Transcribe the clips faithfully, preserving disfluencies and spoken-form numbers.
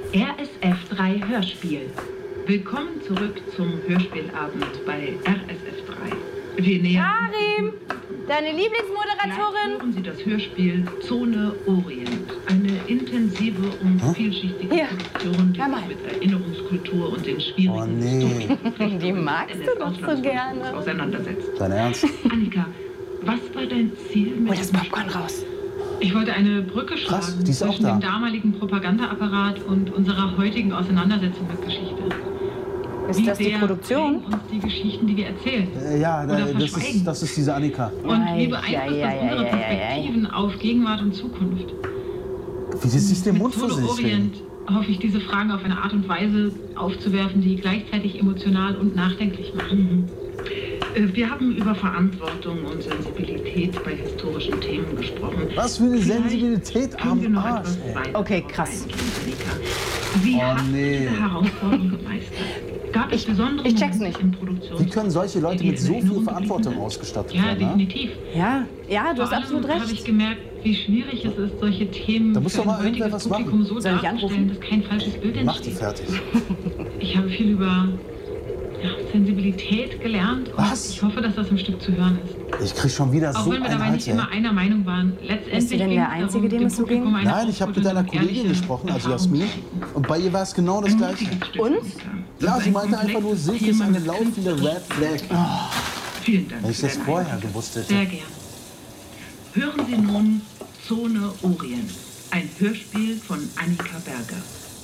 R S F drei Hörspiel. Willkommen zurück zum Hörspielabend bei R S F drei. Wir nähern Karim, deine Gleich Lieblingsmoderatorin. hören Sie das Hörspiel Zone Orient. Eine intensive und Hm? vielschichtige Hier, Produktion, die hör mal. sich mit Erinnerungskultur und den schwierigen Oh, nee. Historien Die magst du doch so gerne. auseinandersetzt. Dein Ernst? Annika, was war dein Ziel mit Hol das Popcorn raus. Ich wollte eine Brücke Krass, schlagen die ist auch zwischen da. dem damaligen Propagandaapparat und unserer heutigen Auseinandersetzung mit Geschichte. Ist Wie das die sehr Produktion? prägen uns die Geschichten, die wir erzählen? Äh, ja, Oder da, das, verschweigen. ist, das ist diese Annika. Und wie beeinflusst Ja, ja, das ja, unsere ja, ja, ja. Perspektiven auf Gegenwart und Zukunft? Wie sie sich den Mit Mund Zone versichert. Orient hoffe ich, diese Fragen auf eine Art und Weise aufzuwerfen, die gleichzeitig emotional und nachdenklich machen. Äh, Wir haben über Verantwortung und Sensibilität bei historischen Themen gesprochen. Was für eine Vielleicht Sensibilität können wir am noch Arsch, etwas ey. weiter Okay, darauf krass. eingehen, Annika. Wie Oh, hast du nee. diese Herausforderung gemeistert? Gab es Ich- besondere ich check's Momente nicht. im Produktions- Wie können solche Leute die dir mit in so viel Erinnerung Verantwortung geblieben sind? ausgestattet Ja, werden? Ne? definitiv. Ja, ja, du hast Vor allem absolut habe ich recht. gemerkt, wie schwierig es ist, solche Themen Da muss für doch mal ein irgendwer heutiges was machen. Publikum so Soll ich darzustellen, anrufen? dass kein falsches Bild Mach die entsteht. fertig. Ich habe viel über ja, Sensibilität gelernt und Was? ich hoffe, dass das im Stück zu hören ist. Ich krieg schon wieder Auch so wenn wir einen dabei Hals, nicht ey. immer einer Meinung waren. Letztendlich Bist du denn der ging es Einzige, darum, dem es so ging? Publikum eine Nein, ich habe mit deiner aufrüttelnde und Kollegin ehrliche gesprochen, also Erfahrung Jasmin. zu schicken. Und bei ihr war es genau das Ein Gleiche. mutiges Stück, Und? Annika. Das Ja, ist sie ein meinte einfach nur, komplexes Silke ist Thema eine mit laufende Red Flag. Vielen Dank. Wenn ich für das deinen vorher Einsatz. gewusst hätte. Sehr gern. Hören Sie nun Zone Orient, ein Hörspiel von Annika Berger.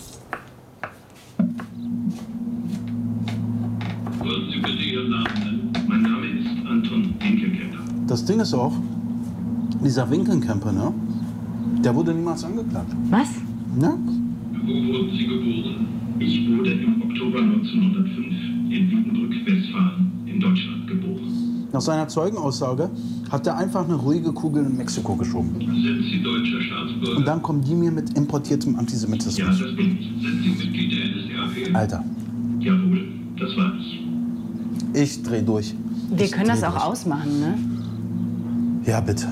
Wollen Sie bitte Ihren Namen nennen? Mein Name ist Anton Winkelkämper. Das Ding ist auch, dieser Winkelkämper, ne? Der wurde niemals angeklagt. Was? Ne? Wo wurden Sie geboren? Ich wurde im Oktober neunzehnhundertfünf in Wiedenbrück, Westfalen, in Deutschland geboren. Nach seiner Zeugenaussage hat er einfach eine ruhige Kugel in Mexiko geschoben. Sind Sie deutscher Staatsbürger? Und dann kommen die mir mit importiertem Ja, Antisemitismus. das bin ich. Sind Sie Mitglied der N S D A P? Alter, Jawohl, das war ich. ich dreh durch. Wir Ich können das dreh auch durch. ausmachen, ne? Ja, bitte.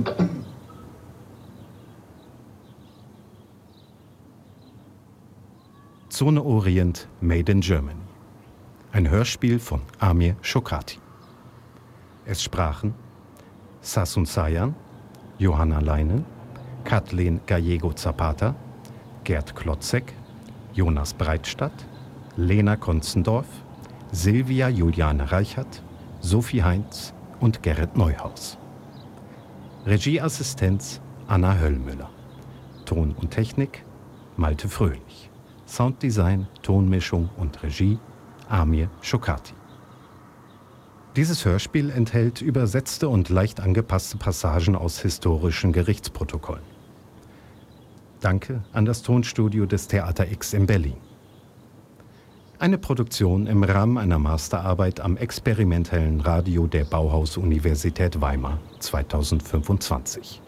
Zone Orient Made in Germany. Ein Hörspiel von Amir Shokati. Es sprachen Sasun Sayan, Johanna Leinen, Kathleen Gallego-Zapata, Gerd Klotzek, Jonas Breitstadt, Lena Konzendorf, Silvia Juliane Reichert, Sophie Heinz und Gerrit Neuhaus. Regieassistenz Anna Höllmüller. Ton und Technik Malte Fröhlich. Sounddesign, Tonmischung und Regie Amir Shokati. Dieses Hörspiel enthält übersetzte und leicht angepasste Passagen aus historischen Gerichtsprotokollen. Danke an das Tonstudio des Theater X in Berlin. Eine Produktion im Rahmen einer Masterarbeit am experimentellen Radio der Bauhaus-Universität Weimar zweitausendfünfundzwanzig.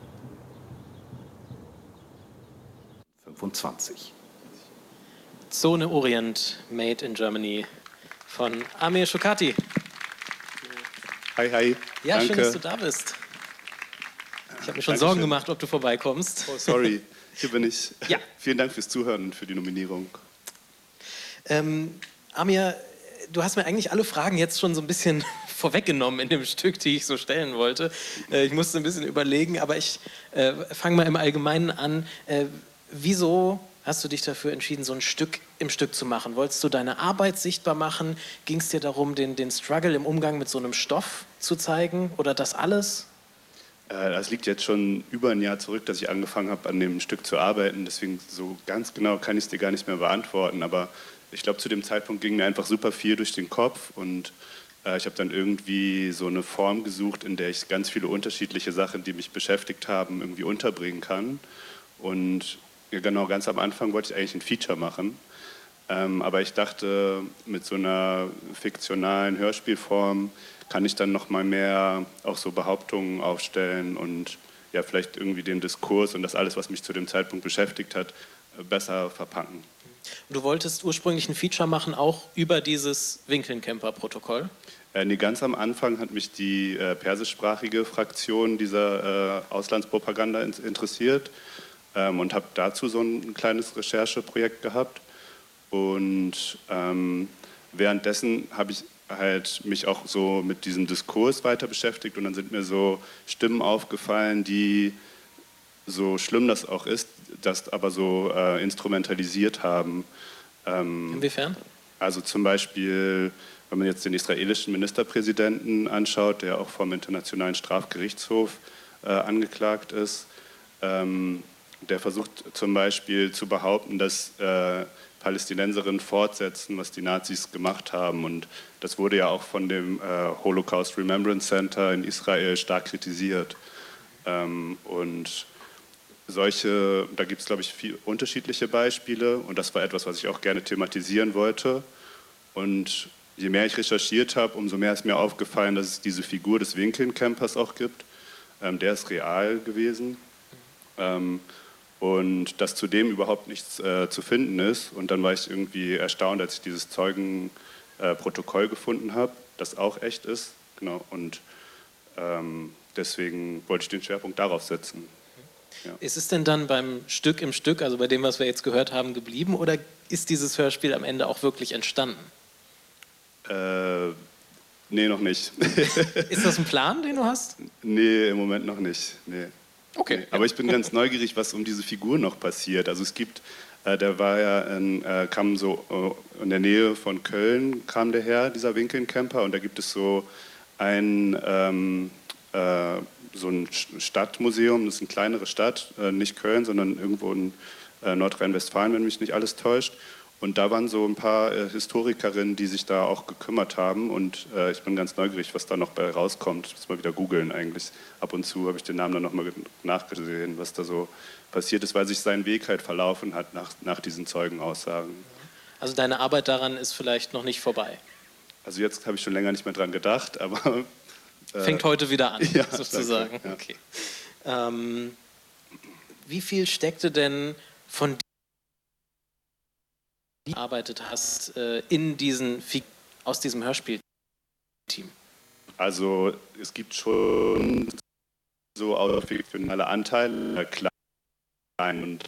fünfundzwanzig. Zone Orient, Made in Germany von Amir Shokati. Hi, hi. Ja, Danke. schön, dass du da bist. Ich habe mir schon Dankeschön. Sorgen gemacht, ob du vorbeikommst. Oh, sorry. Hier bin ich. Ja. Vielen Dank fürs Zuhören und für die Nominierung. Ähm, Amir, du hast mir eigentlich alle Fragen jetzt schon so ein bisschen vorweggenommen in dem Stück, die ich so stellen wollte. Äh, ich musste ein bisschen überlegen, aber ich äh, fange mal im Allgemeinen an. Äh, wieso hast du dich dafür entschieden, so ein Stück im Stück zu machen? Wolltest du deine Arbeit sichtbar machen? Ging es dir darum, den, den Struggle im Umgang mit so einem Stoff zu zeigen? Oder das alles? Äh, Das liegt jetzt schon über ein Jahr zurück, dass ich angefangen habe, an dem Stück zu arbeiten. Deswegen so ganz genau kann ich es dir gar nicht mehr beantworten. Aber ich glaube, zu dem Zeitpunkt ging mir einfach super viel durch den Kopf. Und äh, ich habe dann irgendwie so eine Form gesucht, in der ich ganz viele unterschiedliche Sachen, die mich beschäftigt haben, irgendwie unterbringen kann. Und ja, genau, ganz am Anfang wollte ich eigentlich ein Feature machen. Ähm, aber ich dachte, mit so einer fiktionalen Hörspielform kann ich dann noch mal mehr auch so Behauptungen aufstellen und ja, vielleicht irgendwie den Diskurs und das alles, was mich zu dem Zeitpunkt beschäftigt hat, besser verpacken. Und du wolltest ursprünglich ein Feature machen, auch über dieses Winkelnkämper-Protokoll? Äh, nee, ganz am Anfang hat mich die äh, persischsprachige Fraktion dieser äh, Auslandspropaganda in- interessiert. ähm, und habe dazu so ein kleines Rechercheprojekt gehabt. Und ähm, währenddessen habe ich halt mich auch so mit diesem Diskurs weiter beschäftigt und dann sind mir so Stimmen aufgefallen, die, so schlimm das auch ist, das aber so äh, instrumentalisiert haben. Ähm, Inwiefern? Also zum Beispiel, wenn man jetzt den israelischen Ministerpräsidenten anschaut, der auch vom Internationalen Strafgerichtshof äh, angeklagt ist, ähm, der versucht zum Beispiel zu behaupten, dass äh, Palästinenserinnen fortsetzen, was die Nazis gemacht haben. Und das wurde ja auch von dem äh, Holocaust Remembrance Center in Israel stark kritisiert. Ähm, und solche, da gibt es, glaube ich, viel unterschiedliche Beispiele. Und das war etwas, was ich auch gerne thematisieren wollte. Und je mehr ich recherchiert habe, umso mehr ist mir aufgefallen, dass es diese Figur des Winkeln-Campers auch gibt. Ähm, der ist real gewesen. Ähm, und dass zudem überhaupt nichts äh, zu finden ist. Und dann war ich irgendwie erstaunt, als ich dieses Zeugenprotokoll äh, gefunden habe, das auch echt ist. Genau. Und ähm, deswegen wollte ich den Schwerpunkt darauf setzen. Ja. Ist es denn dann beim Stück im Stück, also bei dem, was wir jetzt gehört haben, geblieben? Oder ist dieses Hörspiel am Ende auch wirklich entstanden? Äh, nee, noch nicht. Ist das ein Plan, den du hast? Nee, im Moment noch nicht. Nee. Okay. Nee. Aber ich bin ganz neugierig, was um diese Figur noch passiert. Also es gibt, äh, der war ja, in, äh, kam so äh, in der Nähe von Köln, kam der her, dieser Winkeln-Camper. Und da gibt es so ein, ähm, äh, so ein Stadtmuseum, das ist eine kleinere Stadt, äh, nicht Köln, sondern irgendwo in äh, Nordrhein-Westfalen, wenn mich nicht alles täuscht. Und da waren so ein paar äh, Historikerinnen, die sich da auch gekümmert haben. Und äh, ich bin ganz neugierig, was da noch bei rauskommt. Ich muss mal wieder googeln eigentlich. Ab und zu habe ich den Namen dann nochmal nachgesehen, was da so passiert ist, weil sich sein Weg halt verlaufen hat nach, nach diesen Zeugenaussagen. Also deine Arbeit daran ist vielleicht noch nicht vorbei? Also jetzt habe ich schon länger nicht mehr dran gedacht, aber... Äh, Fängt heute wieder an, ja, sozusagen. Danke, ja. Okay. Ähm, wie viel steckte denn von dir, die du gearbeitet hast, äh, in diesen, aus diesem Hörspielteam? Also es gibt schon so autofiktionale Anteile, klein und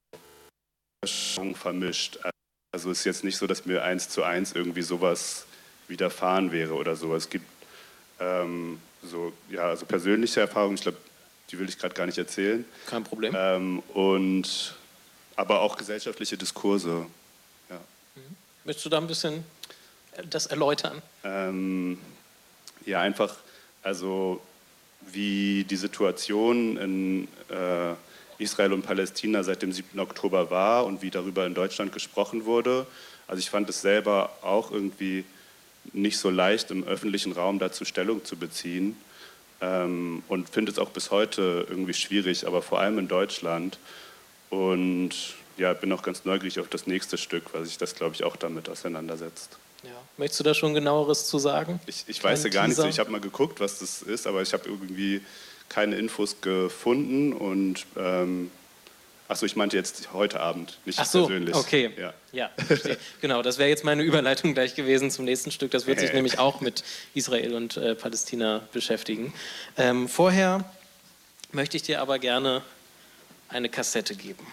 vermischt. Also es ist jetzt nicht so, dass mir eins zu eins irgendwie sowas widerfahren wäre oder so. Es gibt ähm, so, ja, also persönliche Erfahrungen, ich glaube, die will ich gerade gar nicht erzählen. Kein Problem. Ähm, und, aber auch gesellschaftliche Diskurse. Ja. Möchtest du da ein bisschen das erläutern? Ähm, ja, einfach, also wie die Situation in äh, Israel und Palästina seit dem siebten Oktober war und wie darüber in Deutschland gesprochen wurde. Also ich fand es selber auch irgendwie nicht so leicht, im öffentlichen Raum dazu Stellung zu beziehen ähm, und finde es auch bis heute irgendwie schwierig, aber vor allem in Deutschland. Und ja, bin auch ganz neugierig auf das nächste Stück, weil sich das, glaube ich, auch damit auseinandersetzt. Ja. Möchtest du da schon Genaueres zu sagen? Ich, ich weiß ja gar nichts. Ich habe mal geguckt, was das ist, aber ich habe irgendwie keine Infos gefunden. Und ähm, achso, ich meinte jetzt heute Abend, nicht Ach so, persönlich. Okay. Ja, ja verstehe. Genau, das wäre jetzt meine Überleitung gleich gewesen zum nächsten Stück. Das wird sich Hey. nämlich auch mit Israel und äh, Palästina beschäftigen. Ähm, vorher möchte ich dir aber gerne eine Kassette geben,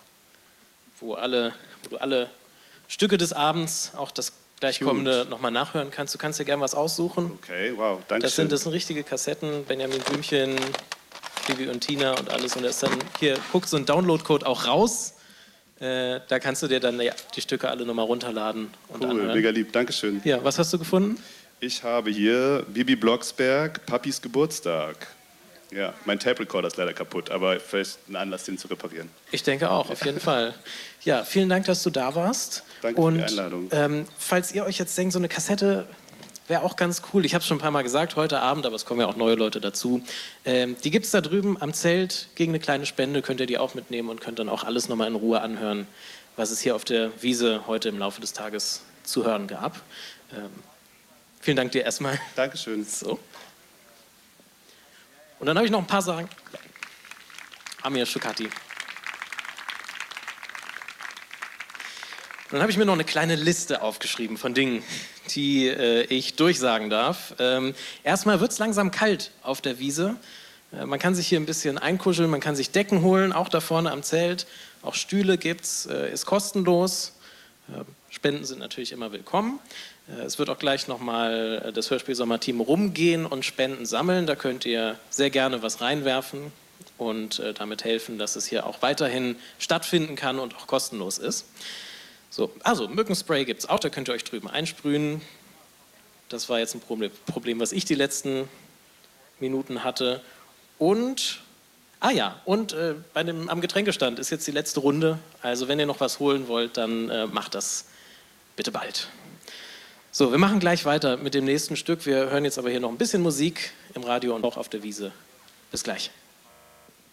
wo, alle, wo du alle Stücke des Abends, auch das gleich kommende, nochmal nachhören kannst. Du kannst dir gerne was aussuchen. Okay, wow, danke Das sind, schön. das sind richtige Kassetten, Benjamin Blümchen, Bibi und Tina und alles. Und da ist dann, hier, guckt so ein Download-Code auch raus. Äh, da kannst du dir dann ja, die Stücke alle nochmal runterladen und Cool, anhören. mega lieb, danke schön. Ja, was hast du gefunden? Ich habe hier Bibi Blocksberg, Papis Geburtstag. Ja, mein Tape-Recorder ist leider kaputt, aber vielleicht ein Anlass, den zu reparieren. Ich denke auch, auf jeden Fall. Ja, vielen Dank, dass du da warst. Danke und, für die Einladung. Ähm, falls ihr euch jetzt denkt, so eine Kassette wäre auch ganz cool. Ich habe es schon ein paar Mal gesagt, heute Abend, aber es kommen ja auch neue Leute dazu. Ähm, die gibt es da drüben am Zelt gegen eine kleine Spende. Könnt ihr die auch mitnehmen und könnt dann auch alles nochmal in Ruhe anhören, was es hier auf der Wiese heute im Laufe des Tages zu hören gab. Ähm, vielen Dank dir erstmal. Dankeschön. So. Und dann habe ich noch ein paar Sachen. Amir Shokati. Und dann habe ich mir noch eine kleine Liste aufgeschrieben von Dingen, die äh, ich durchsagen darf. Ähm, erstmal wird es langsam kalt auf der Wiese. Äh, man kann sich hier ein bisschen einkuscheln, man kann sich Decken holen, auch da vorne am Zelt. Auch Stühle gibt's, äh, ist kostenlos. Äh, Spenden sind natürlich immer willkommen. Äh, es wird auch gleich nochmal äh, das Hörspiel Sommerteam rumgehen und Spenden sammeln. Da könnt ihr sehr gerne was reinwerfen und äh, damit helfen, dass es hier auch weiterhin stattfinden kann und auch kostenlos ist. So, also Mückenspray gibt es auch, da könnt ihr euch drüben einsprühen. Das war jetzt ein Problem, was ich die letzten Minuten hatte. Und, ah ja, und äh, bei dem, am Getränkestand ist jetzt die letzte Runde. Also wenn ihr noch was holen wollt, dann äh, macht das bitte bald. So, wir machen gleich weiter mit dem nächsten Stück. Wir hören jetzt aber hier noch ein bisschen Musik im Radio und auch auf der Wiese. Bis gleich.